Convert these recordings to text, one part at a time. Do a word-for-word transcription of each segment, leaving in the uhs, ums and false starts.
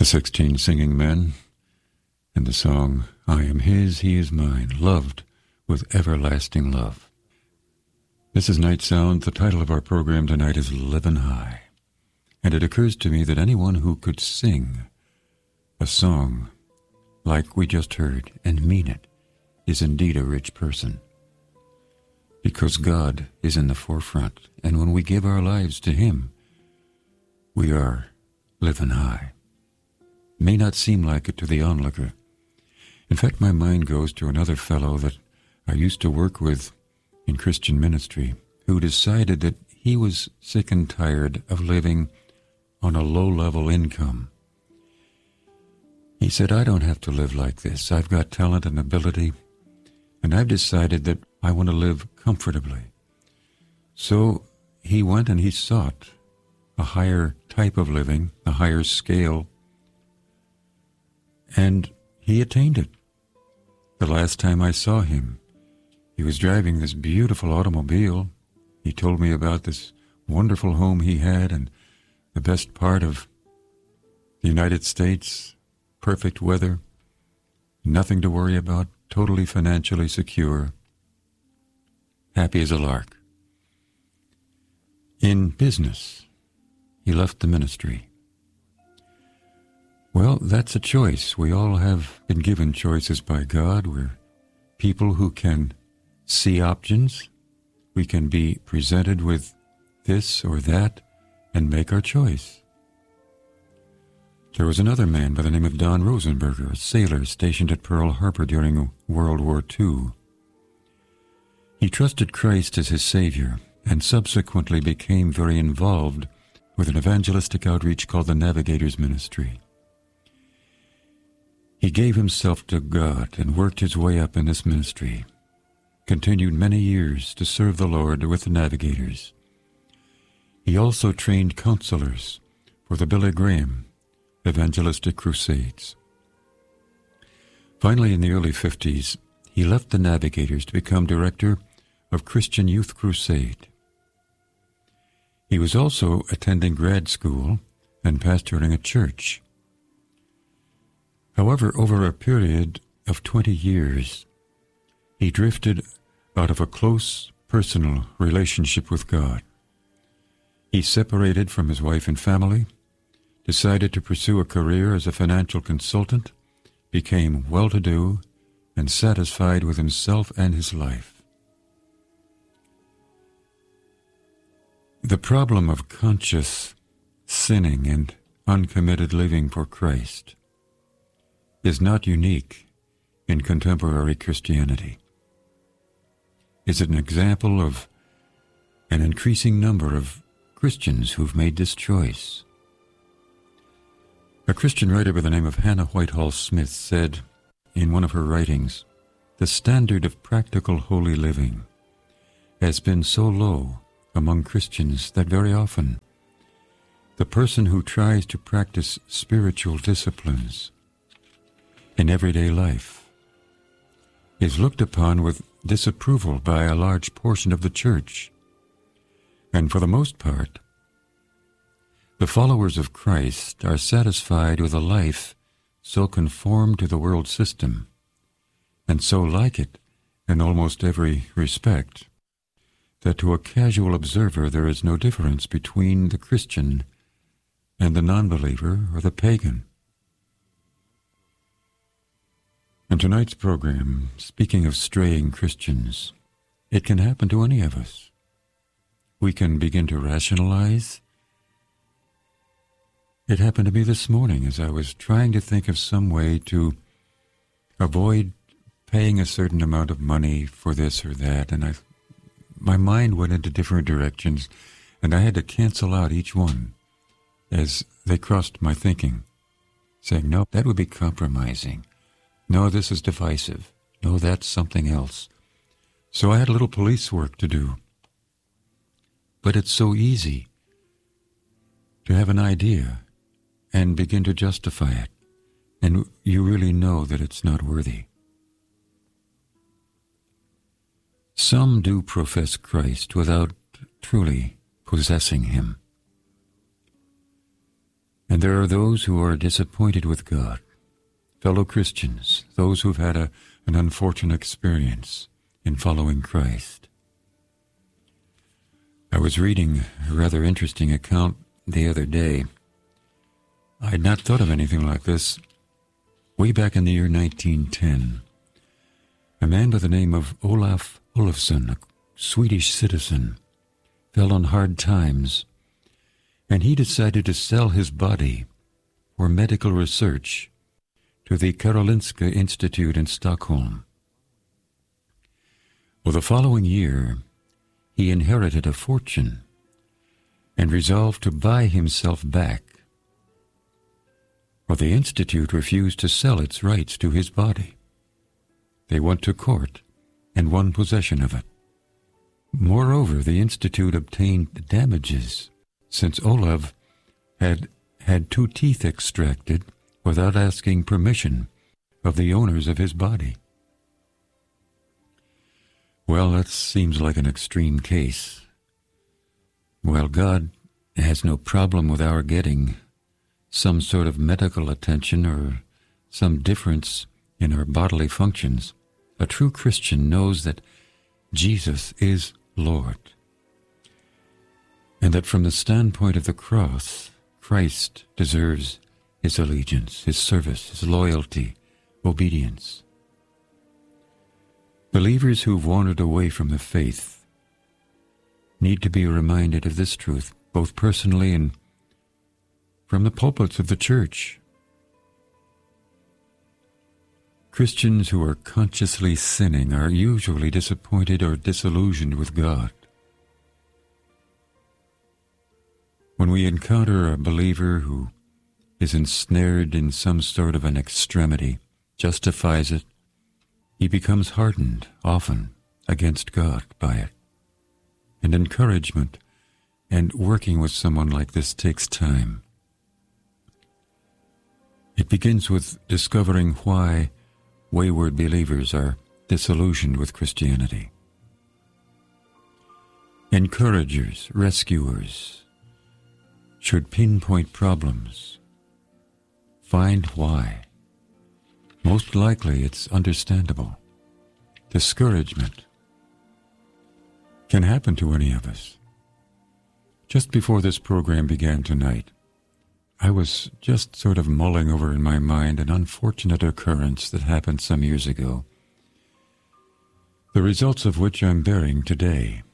The Sixteen Singing Men, and the song, I am his, he is mine, loved with everlasting love. This is Night Sound. The title of our program tonight is Livin' High. And it occurs to me that anyone who could sing a song like we just heard and mean it is indeed a rich person. Because God is in the forefront, and when we give our lives to Him, we are living high. May not seem like it to the onlooker. In fact, my mind goes to another fellow that I used to work with in Christian ministry who decided that he was sick and tired of living on a low-level income. He said, I don't have to live like this. I've got talent and ability, and I've decided that I want to live comfortably. So he went and he sought a higher type of living, a higher scale, and he attained it. The last time I saw him, he was driving this beautiful automobile. He told me about this wonderful home he had and the best part of the United States, perfect weather, nothing to worry about, totally financially secure, happy as a lark. In business, he left the ministry. Well, that's a choice. We all have been given choices by God. We're people who can see options. We can be presented with this or that and make our choice. There was another man by the name of Don Rosenberger, a sailor stationed at Pearl Harbor during World War Two. He trusted Christ as his Savior and subsequently became very involved with an evangelistic outreach called the Navigators Ministry. He gave himself to God and worked his way up in this ministry, continued many years to serve the Lord with the Navigators. He also trained counselors for the Billy Graham evangelistic crusades. Finally, in the early fifties, he left the Navigators to become director of Christian Youth Crusade. He was also attending grad school and pastoring a church. However, over a period of twenty years, he drifted out of a close personal relationship with God. He separated from his wife and family, decided to pursue a career as a financial consultant, became well-to-do, and satisfied with himself and his life. The problem of conscious sinning and uncommitted living for Christ is not unique in contemporary Christianity. It's an example of an increasing number of Christians who've made this choice. A Christian writer by the name of Hannah Whitehall Smith said in one of her writings, the standard of practical holy living has been so low among Christians that very often the person who tries to practice spiritual disciplines in everyday life is looked upon with disapproval by a large portion of the church. And for the most part, the followers of Christ are satisfied with a life so conformed to the world system and so like it in almost every respect that to a casual observer there is no difference between the Christian and the non-believer or the pagan. In tonight's program, speaking of straying Christians, it can happen to any of us. We can begin to rationalize. It happened to me this morning as I was trying to think of some way to avoid paying a certain amount of money for this or that, and I, my mind went into different directions, and I had to cancel out each one as they crossed my thinking, saying, no, that would be compromising. No, this is divisive. No, that's something else. So I had a little police work to do. But it's so easy to have an idea and begin to justify it, and you really know that it's not worthy. Some do profess Christ without truly possessing Him. And there are those who are disappointed with God, fellow Christians, those who've had a, an unfortunate experience in following Christ. I was reading a rather interesting account the other day. I had not thought of anything like this. Way back in the year nineteen ten, a man by the name of Olaf Olofsson, a Swedish citizen, fell on hard times, and he decided to sell his body for medical research to the Karolinska Institute in Stockholm. Well, the following year, he inherited a fortune and resolved to buy himself back. Well, the Institute refused to sell its rights to his body. They went to court and won possession of it. Moreover, the Institute obtained damages since Olav had had two teeth extracted without asking permission of the owners of his body. Well, that seems like an extreme case. Well, God has no problem with our getting some sort of medical attention or some difference in our bodily functions. A true Christian knows that Jesus is Lord, and that from the standpoint of the cross, Christ deserves his allegiance, his service, his loyalty, obedience. Believers who've wandered away from the faith need to be reminded of this truth, both personally and from the pulpits of the church. Christians who are consciously sinning are usually disappointed or disillusioned with God. When we encounter a believer who is ensnared in some sort of an extremity, justifies it, he becomes hardened, often, against God by it. And encouragement and working with someone like this takes time. It begins with discovering why wayward believers are disillusioned with Christianity. Encouragers, rescuers, should pinpoint problems, find why. Most likely it's understandable. Discouragement can happen to any of us. Just before this program began tonight, I was just sort of mulling over in my mind an unfortunate occurrence that happened some years ago, the results of which I'm bearing today.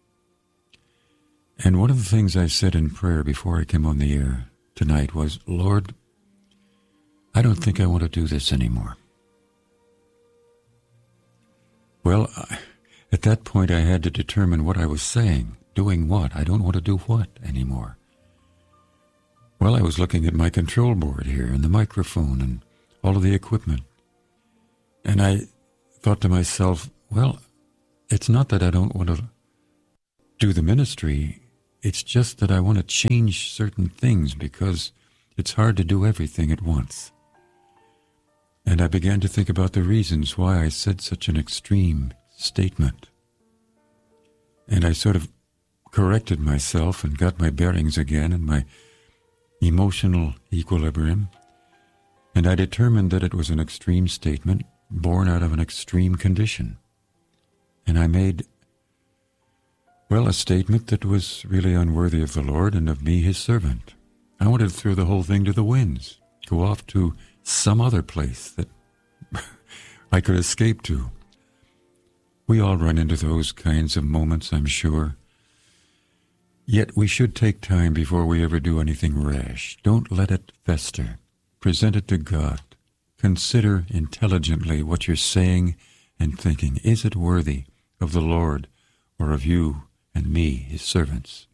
And one of the things I said in prayer before I came on the air tonight was, Lord, I don't think I want to do this anymore. Well, I, at that point I had to determine what I was saying, doing what. I don't want to do what anymore. Well, I was looking at my control board here and the microphone and all of the equipment. And I thought to myself, well, it's not that I don't want to do the ministry. It's just that I want to change certain things because it's hard to do everything at once. And I began to think about the reasons why I said such an extreme statement. And I sort of corrected myself and got my bearings again and my emotional equilibrium, and I determined that it was an extreme statement born out of an extreme condition. And I made, well, a statement that was really unworthy of the Lord and of me, his servant. I wanted to throw the whole thing to the winds, go off to some other place that I could escape to. We all run into those kinds of moments, I'm sure. Yet we should take time before we ever do anything rash. Don't let it fester. Present it to God. Consider intelligently what you're saying and thinking. Is it worthy of the Lord or of you and me, his servants?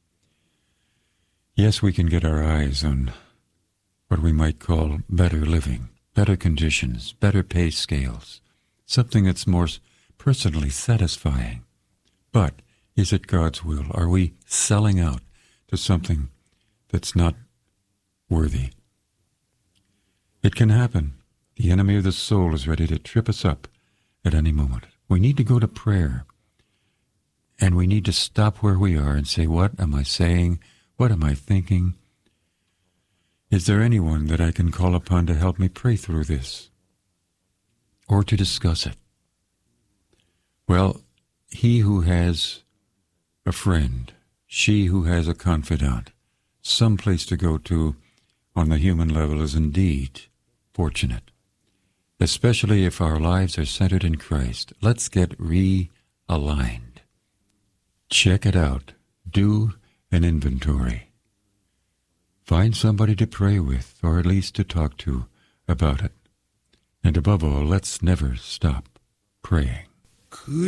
Yes, we can get our eyes on what we might call better living, better conditions, better pay scales, something that's more personally satisfying. But is it God's will? Are we selling out to something that's not worthy? It can happen. The enemy of the soul is ready to trip us up at any moment. We need to go to prayer, and we need to stop where we are and say, what am I saying? What am I thinking? Is there anyone that I can call upon to help me pray through this, or to discuss it? Well, he who has a friend, she who has a confidant, some place to go to on the human level is indeed fortunate, especially if our lives are centered in Christ. Let's get realigned. Check it out. Do an inventory. Find somebody to pray with, or at least to talk to about it. And above all, let's never stop praying. Could